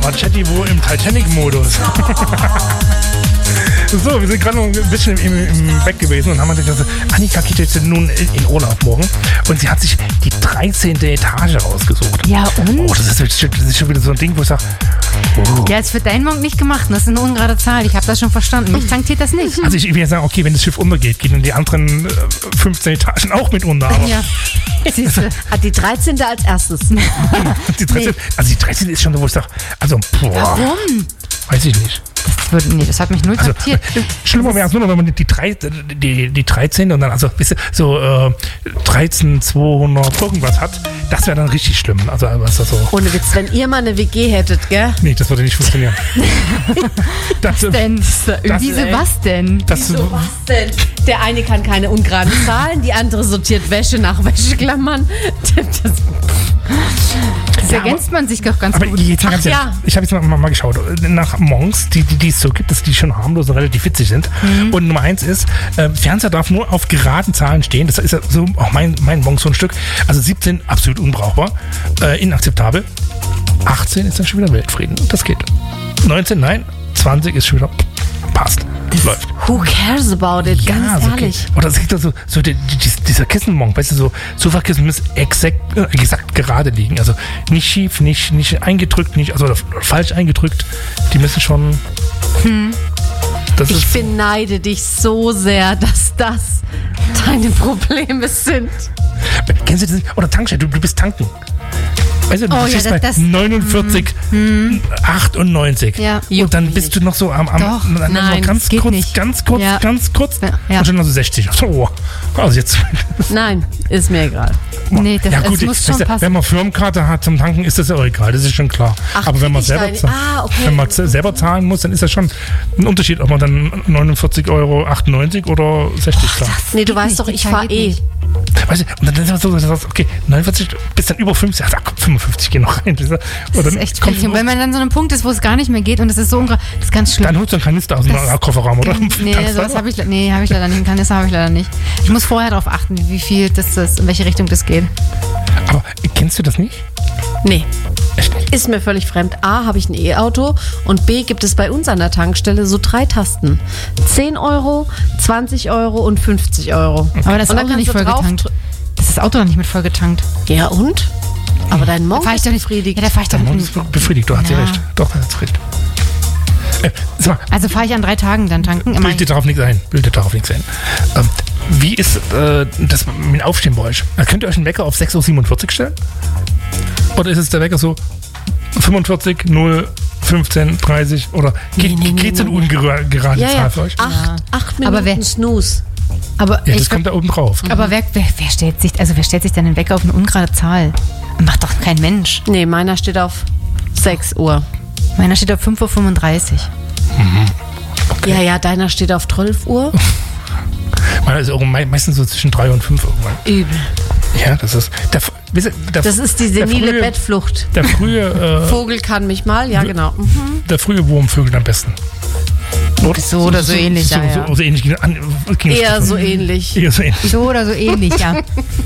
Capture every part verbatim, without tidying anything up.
war Chatty wohl im Titanic-Modus. So, wir sind gerade noch ein bisschen im, im Bett gewesen und haben gesagt, Annika geht jetzt nun in Urlaub morgen und sie hat sich die dreizehnte Etage rausgesucht. Ja, und? Oh, das ist, das ist schon wieder so ein Ding, wo ich sage, oh. Ja, ist für deinen Monk nicht gemacht. Das ist eine ungerade Zahl. Ich habe das schon verstanden. Mich tankiert das nicht. Also ich will ja sagen, okay, wenn das Schiff untergeht, gehen dann die anderen äh, fünfzehn Etagen auch mit unter. Aber Ja. Siehst du? Hat die dreizehnte als erstes. die dreizehnte, also die dreizehnte ist schon so, wo ich sage, also, boah, Warum? weiß ich nicht. Das, wird, nee, das hat mich null Also, taktiert. schlimmer wäre es nur noch, wenn man die, drei, die, die dreizehnte und dann, also, weißt du, so äh, dreizehn, zweihundert irgendwas hat, das wäre dann richtig schlimm. Also, was das so. Ohne Witz, wenn ihr mal eine W G hättet, gell? Nee, das würde nicht funktionieren. das, Was denn? das- Wieso was denn? Das, So, was denn? Der eine kann keine ungeraden Zahlen, die andere sortiert Wäsche nach Wäscheklammern. Das, Das ergänzt man sich doch ganz aber gut. jetzt mal ganz Ach ehrlich, ja. ich habe jetzt mal, mal, mal geschaut, nach Monks, die, die, die es so gibt, dass die schon harmlos und relativ witzig sind. Mhm. Und Nummer eins ist, äh, Fernseher darf nur auf geraden Zahlen stehen. Das ist ja so auch mein, mein Monks so ein Stück. Also siebzehn absolut unbrauchbar, äh, inakzeptabel. achtzehn ist dann schon wieder Weltfrieden. Das geht. neunzehn, nein. zwanzig ist schon wieder, passt. Läuft. who cares about it? Ganz Ja, so okay. ehrlich. Oder es gibt doch so, so die, die, dieser Kissenmonk, weißt du, so Sofakissen müssen exakt, äh, exakt gerade liegen. Also nicht schief, nicht, nicht eingedrückt, nicht, also falsch eingedrückt. Die müssen schon. Hm. Das Ich ist, beneide dich so sehr, dass das deine Probleme sind. kennst du das nicht? Oder Tankstelle, du, du bist tanken. Weißt du, du Oh, ja, stehst das- bei das- neunundvierzig, achtundneunzig. Ja. Und dann bist du noch so am, am Doch, dann nein, noch ganz das geht kurz, nicht. ganz kurz, Ja. ganz kurz. Ja. Und schon noch so sechzig. So, also jetzt. Nein, ist mir egal. Nee, das, ja das gut, muss weißt schon du, passen. wenn man Firmenkarte hat zum Tanken, ist das ja auch egal, das ist schon klar. Ach, Aber wenn man, krieg ich selber, deine- za- Ah, okay. wenn man z- selber zahlen muss, dann ist das schon ein Unterschied, ob man dann neunundvierzig Euro achtundneunzig oder sechzig zahlt. Nee, du Geht weißt nicht, doch, die ich Zahl fahre geht eh. nicht. Weißt du, und dann ist es so, dass du sagst, okay, neunundvierzig bis dann über fünfzig, ach komm, fünfundfünfzig geh noch rein. Das ist echt kommt schwierig. Und wenn man dann so einen Punkt ist, wo es gar nicht mehr geht und es ist so ungra... Das ist ganz schlimm. dann holst du einen Kanister aus dem Das- Kofferraum, oder? Nee, Tankst sowas selber. habe ich, le- nee, hab ich leider nicht. Einen Kanister habe ich leider nicht. Ich muss vorher darauf achten, wie viel das ist, in welche Richtung das geht. Aber kennst du das nicht? Nee, Echt nicht? ist mir völlig fremd. A, habe ich ein E-Auto und B, gibt es bei uns an der Tankstelle so drei Tasten. zehn Euro, zwanzig Euro und fünfzig Euro. Aber das Und dann Auto nicht kannst du drauf vollgetankt. Das ist das Auto noch nicht mit vollgetankt. Ja und? Aber dein Monk Da fahr ich ist doch nicht befriedigt. Ja, da fahr ich doch Dann nicht. ist befriedigt, du hast ja Ja. recht. Doch, du hast recht. Äh, sag mal, Also fahre ich an drei Tagen dann tanken. Immer. bildet darauf nichts ein. Bildet darauf nichts ein. Ähm, wie ist äh, das mit dem Aufstehen bei euch? Äh, Könnt ihr euch einen Wecker auf sechs Uhr siebenundvierzig stellen? Oder ist es der Wecker so fünfundvierzig, null, fünfzehn, dreißig? Oder geht Nee, nee, nee, geht's in nee. ungerade Ja, Zahl ja. für euch? Acht, acht Aber Minuten wer- Snooze. Aber, Ja, ich, das kommt da oben drauf. aber wer, wer, wer stellt sich, also wer stellt sich denn einen Wecker auf eine ungerade Zahl? Macht doch kein Mensch. Nee, meiner steht auf sechs Uhr. Meiner steht auf fünf Uhr fünfunddreißig. Ja, ja, deiner steht auf zwölf Uhr. Man ist auch mei- meistens so zwischen drei und fünf irgendwann. Übel. Ja, das ist. Der, wisst ihr, der, Das ist die der senile frühe- Bettflucht. Der frühe, Vogel kann mich mal, ja genau. Mhm. äh, der frühe Wurm vögelt am besten. Oder? So oder so ähnlich, so, ja, ja. So, so ähnlich. ging- an- ging es- Eher so ähnlich. Eher so ähnlich. So oder so ähnlich, ja.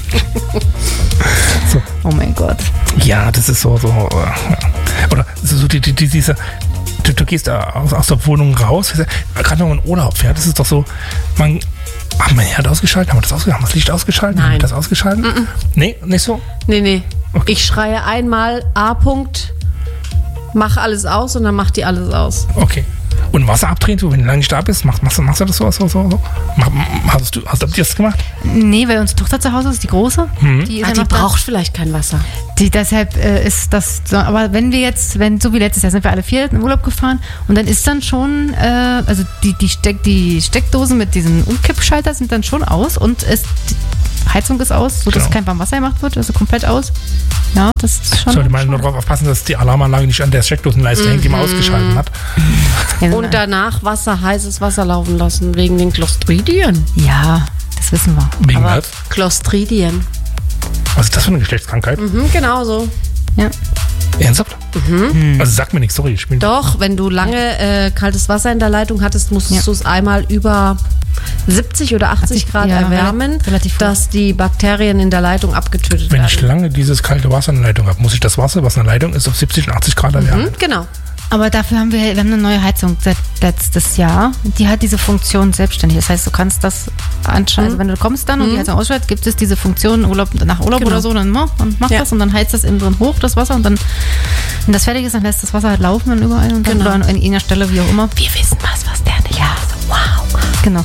So. Oh mein Gott. Ja, das ist so, so äh, ja. Oder so, so die, die, die, diese, du, du gehst da aus, aus der Wohnung raus, gerade wenn man in Urlaub fährt, das ist doch so, man, haben wir den Herd ausgeschaltet, haben wir das ausgeschaltet, haben wir das Licht ausgeschaltet, haben wir Nein. das ausgeschaltet? Nee, nicht so? Nee, nee. Okay. Ich schreie einmal A-Punkt, mach alles aus und dann macht die alles aus. Okay. Und Wasser abdrehen, so, wenn du lange nicht da bist, machst, machst, du- machst du das so? so, so, so? Mach, hast du hast du das gemacht? Nee, weil unsere Tochter zu Hause ist, die große. Mhm. Die ist Ach, ja die noch da. braucht vielleicht kein Wasser. Die, deshalb äh, ist das so, aber wenn wir jetzt, wenn so wie letztes Jahr sind wir alle vier in Urlaub gefahren und dann ist dann schon, äh, also die, die, Steck, die Steckdosen mit diesen Umkippschalter sind dann schon aus und es, die Heizung ist aus, sodass Genau. kein warm Wasser gemacht wird, also komplett aus. Ja, das ist schon. Sollte man nur darauf aufpassen, dass die Alarmanlage nicht an der Steckdosenleiste hängt, die man ausgeschaltet hat. Ja, Und danach Wasser, heißes Wasser laufen lassen, wegen den Clostridien. ja, das wissen wir. Wegen Aber was? Clostridien. Was ist das für eine Geschlechtskrankheit? Mhm, genau so. Ja. Ernsthaft? Also sag mir nichts, sorry. Ich bin Doch, wenn du lange äh, kaltes Wasser in der Leitung hattest, musstest Ja. du es einmal über siebzig oder achtzig achtzig, Grad ja, erwärmen, relativ hoch. dass die Bakterien in der Leitung abgetötet Wenn ich werden. lange dieses kalte Wasser in der Leitung habe, muss ich das Wasser, was in der Leitung ist, auf siebzig und achtzig Grad erwärmen. Mhm, genau. Aber dafür haben wir, wir haben eine neue Heizung seit letztes Jahr. Die hat diese Funktion selbstständig. Das heißt, du kannst das anschalten. Also wenn du kommst dann und die Heizung ausschaltet, gibt es diese Funktion Urlaub, nach Urlaub Genau. oder so, dann mach, und mach Ja. das und dann heizt das innen drin hoch, das Wasser. Und dann, wenn das fertig ist, dann lässt das Wasser halt laufen dann überall und dann Genau. oder an einer Stelle, wie auch immer. Wir wissen was, was der nicht ja. Wow. Genau.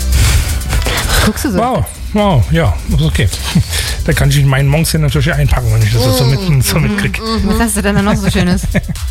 Was guckst du so? Wow, wow, ja, ist okay. Da kann ich in meinen Monks hier natürlich einpacken, wenn ich das so, mit, so mitkriege. Was hast du denn da noch so Schönes?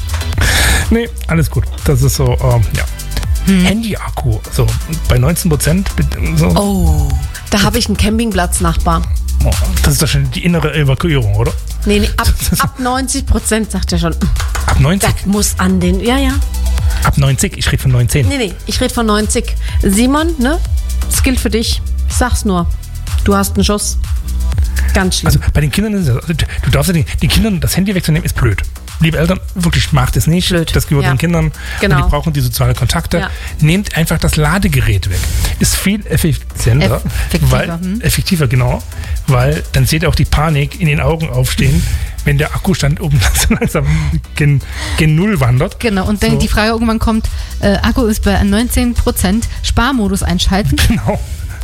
Nee, alles gut. Das ist so, ähm, ja. Hm. Handy-Akku, so bei neunzehn Prozent. So. Oh, da habe ich einen Campingplatz-Nachbar. Oh, das ist doch schon die innere Evakuierung, oder? Nee, nee, ab, ab neunzig Prozent sagt er schon. Ab neunzig? Das muss an den, ja, ja. Ab neunzig? Ich rede von neunzehn. Nee, nee, ich rede von neunzig. Simon, ne? Das gilt für dich. Ich sag's nur. Du hast einen Schuss. Ganz schlimm. Also bei den Kindern ist es, also, du darfst ja den, den Kindern das Handy wegzunehmen, ist blöd. Liebe Eltern, wirklich macht es nicht. Blöd. Das gehört Ja. den Kindern. Genau. Und die brauchen die sozialen Kontakte. Ja. Nehmt einfach das Ladegerät weg. Ist viel effizienter. Effektiver, Weil, hm. effektiver, genau. Weil dann seht ihr auch die Panik in den Augen aufstehen, wenn der Akkustand oben so langsam gen, gen Null wandert. Genau, und dann So. die Frage irgendwann kommt, äh, Akku ist bei neunzehn Prozent, Sparmodus einschalten. Genau.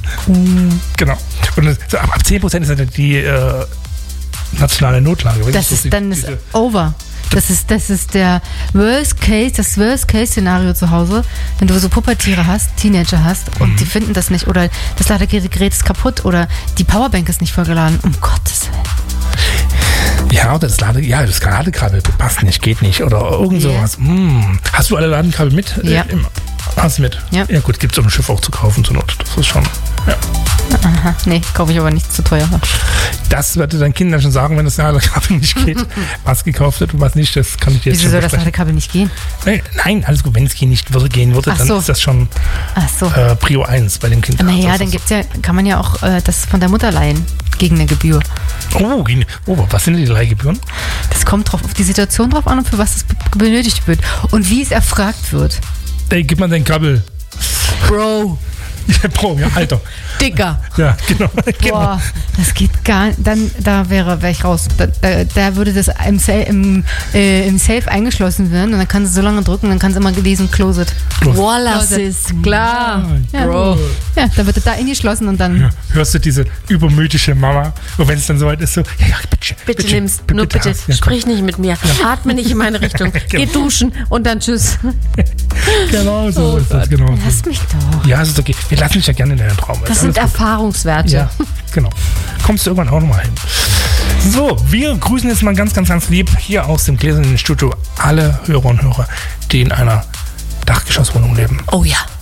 Genau. Und das, so ab, ab zehn Prozent ist dann die äh, nationale Notlage. Das So ist die- dann ist diese- over. Das ist, das ist der Worst Case, das Worst Case Szenario zu Hause, wenn du so Pubertiere hast, Teenager hast und Mhm. die finden das nicht oder das Ladegerät ist kaputt oder die Powerbank ist nicht vollgeladen. Um Gottes Willen. Ja, oder das Lade, ja, das Ladekabel passt nicht, geht nicht. Oder irgend Ja. sowas. Hm. Hast du alle Ladekabel mit? Ja. Äh, im, hast du mit? Ja. Ja gut, gibt es auf dem Schiff auch zu kaufen zur Not. Das ist schon. Ja. Aha, nee, kaufe ich aber nicht zu teuer. Das wird dein Kind dann schon sagen, wenn das Ladekabel nicht geht. Was gekauft wird und was nicht, das kann ich dir jetzt Wieso schon soll das versprechen. Ladekabel nicht gehen? Nein, nein, alles gut. Wenn es gehen nicht würde, gehen würde, Ach dann so. ist das schon Ach so. äh, Prio eins bei dem Kind. Naja, Das dann ist gibt's ja, kann man ja auch äh, das von der Mutter leihen gegen eine Gebühr. so. Oh, gehen- oh, was sind denn die Leihgebühren? Das kommt drauf auf die Situation drauf an und für was es be- benötigt wird und wie es erfragt wird. Ey, gib mal dein Kabel. Bro, Ja, Bro, ja, Alter. Dicker. Ja, genau. genau. Boah, das geht gar nicht. Dann, da wäre, wäre ich raus. Da, da, da würde das im, Sa- im, äh, im Safe eingeschlossen werden und dann kannst du so lange drücken, dann kannst du immer lesen, close it. Wallace ist klar. Ja. Bro. Ja, da wird es da eingeschlossen und dann. Ja, hörst du diese übermütige Mama? Und wenn es dann soweit ist, so, ja, ja, bitte, Bitte, nimm's, nur bitte, ja, komm. sprich nicht mit mir. Atme nicht in meine Richtung. Geh Genau. duschen und dann tschüss. Genau so Oh ist das, genau so. Lass mich doch. Ja, es ist okay. Wir lassen dich ja gerne in deinen Traum. Das Ist sind alles gut. Erfahrungswerte. Ja, genau. Kommst du irgendwann auch nochmal hin. So, wir grüßen jetzt mal ganz, ganz, ganz lieb hier aus dem gläsernen Studio alle Hörer und Hörer, die in einer Dachgeschosswohnung leben. Oh ja.